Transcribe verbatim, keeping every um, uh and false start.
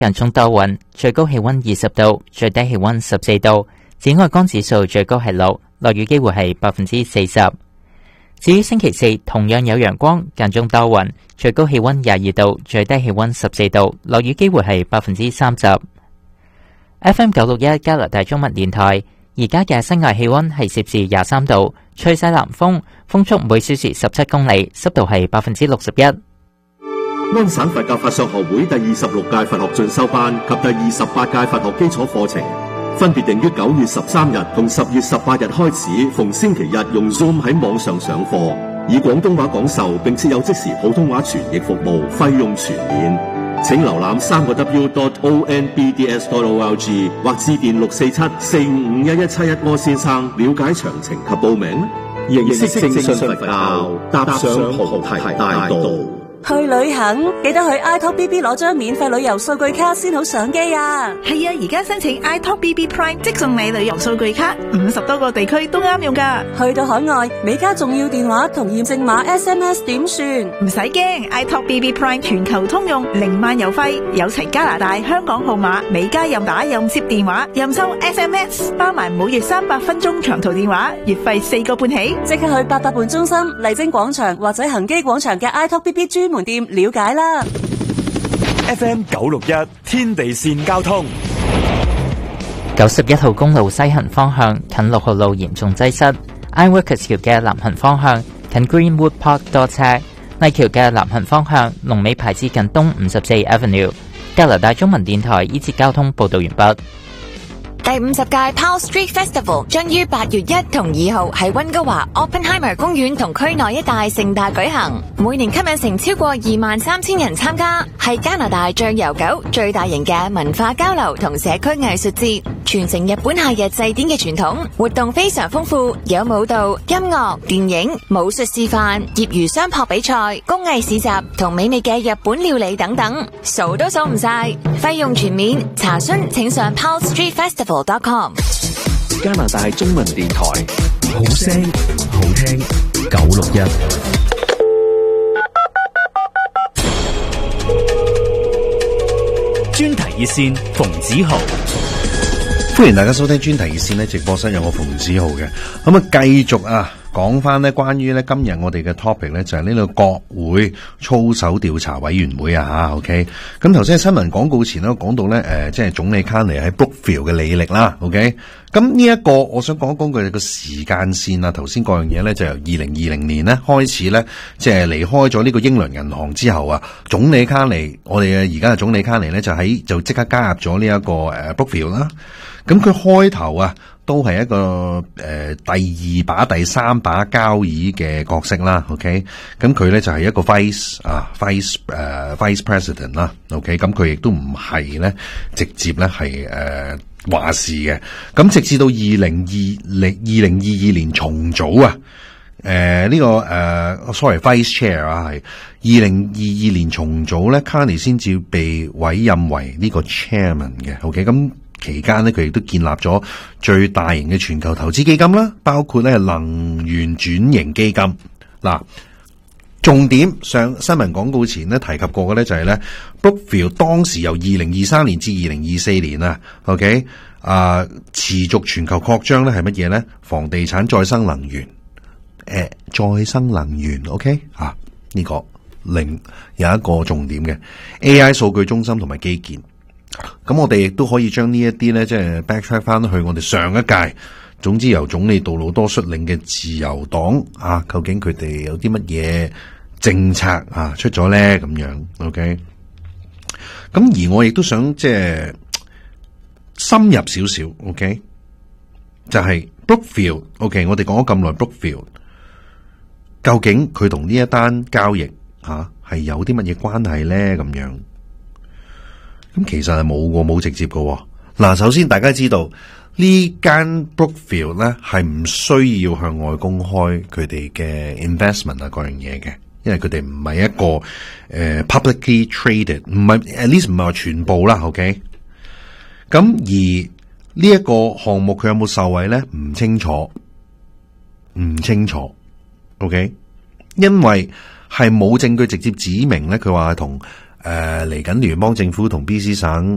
間中多雲，最高氣溫二十度，最低氣溫十四度。紫外光指數最高係六，落雨機會係百分之四十。至於星期四，同樣有陽光，間中多雲，最高氣溫廿二度，最低氣溫十四度，落雨機會係百分之三十。F M 九六一加拿大中文電台，而家嘅室外氣溫係攝氏廿三度，吹西南風，風速每小時十七公里，濕度係百分之六十一。 安省佛教法相學會第二十六屆佛學進修班及第二十八屆佛學基礎課程，分別定於九月十三日同十月十八日開始，逢星期日用 Zoom 喺網上上課，以廣東話講授，並設有即時普通話傳譯服務，費用全免。請瀏覽三個 w dot o n b d s dot o r g 或致電六四七四五五一一七一柯先生了解詳情及報名。認識正信佛教，踏上菩提大道。 去旅行記得去 iTalk B B 攞張免費旅遊數據卡先好上機啊！ 係啊，而家申請 iTalk B B Prime 即送你旅遊數據卡，五十多個地區都啱用噶。 去到海外，美加重要電話同驗證碼 S M S 點算？ 唔使驚 ，iTalk B B Prime 全球通用，零萬郵費，有齊加拿大、香港號碼，美加任打任接電話，任收 S M S， 包埋每月三百分鐘長途電話，月費四個半起。 即刻去八佰伴中心、麗晶廣場或者恒基廣場嘅 iTalk B B 專門店了解啦。 F M 九六一天地線交通， 九十一號公路西行方向近六號路嚴重擠塞 ，Iworker 橋嘅南行方向近 Greenwood Park 多車，麗橋嘅南行方向龍尾排至近東五十四 Avenue。加拿大中文電台依節交通報道完畢。 第五十屆 Powell Street Festival 將於八月一同二號喺溫哥華 Oppenheimer 公園同區內一帶盛大舉行，每年吸引成超過二萬三千人參加，係加拿大最悠久、最大型嘅文化交流同社區藝術節，傳承日本夏日祭典嘅傳統，活動非常豐富，有舞蹈、音樂、電影、武術示範、業餘相撲比賽、工藝市集同美味嘅日本料理等等，數都數唔晒，費用全免，查詢請上 Powell Street Festival。 加拿大中文電台， 好聲好聽，九六一專題熱線馮子豪， 歡迎大家收聽專題熱線呢，直播室有我馮子豪嘅，咁啊繼續啊講翻呢關於呢今日我哋嘅 topic 呢就係呢個國會操守調查委員會啊吓 ，OK， 咁頭先新聞廣告前呢講到呢，誒、呃，即係總理卡尼喺 Brookfield 嘅履歷啦 ，OK， 咁呢一個我想講一講佢個時間線啊，頭先嗰樣嘢呢就由二零二零年呢開始呢，即係離開咗呢個英倫銀行之後啊，總理卡尼，我哋嘅而家嘅總理卡尼呢就喺就即刻加入咗呢一個誒 Brookfield 啦，咁佢開頭啊。都係一個誒、呃、第二把第三把交椅嘅角色啦 ，OK， 咁佢咧就係、是、一個 vice 啊 vice 誒、uh, vice president 啦 ，OK， 咁佢亦都唔係咧直接咧係誒話事嘅，咁直至到二零二零二零二二年重組啊，誒、呃、呢、這個誒、呃、sorry vice chair 啊係二零二二年重組咧，卡尼先至被委任為呢個 chairman 嘅 ，OK， 咁。期間呢，佢亦都建立咗最大型嘅全球投資基金啦，包括咧能源轉型基金。嗱，重點上新聞廣告前咧提及過嘅咧就係咧 Brookfield 當時由二零二三年至二零二四年啊 ，OK 啊、呃，持續全球擴張咧係乜嘢咧？房地產、再生能源，誒、呃，再生能源 ，OK 啊，呢、這個另有一個重點嘅 A I 數據中心同埋基建。咁我哋亦都可以將呢一啲咧，即係 backtrack 翻去我哋上一屆，總之由總理杜魯多率領嘅自由黨啊，究竟佢哋有啲乜嘢政策啊出咗咧？咁樣 ，OK。咁而我亦都想即係深入少少 ，OK， 就係 Brookfield，OK， 我哋講咗咁耐 Brookfield， 究竟佢同呢一單交易啊係有啲乜嘢關係咧？咁樣。咁其實係冇喎，冇直接嘅。嗱，首先大家知道呢間 Brookfield 咧係唔需要向外公開佢哋嘅 investment 啊嗰樣嘢嘅，因為佢哋唔係一個誒、呃、publicly traded， 唔係 at least 唔係話全部啦 ，OK。咁而呢一個項目佢有冇受惠咧？唔清楚，唔清楚 ，OK。因為係冇證據直接指明咧，佢話係同。誒，嚟緊聯邦政府同 B C 省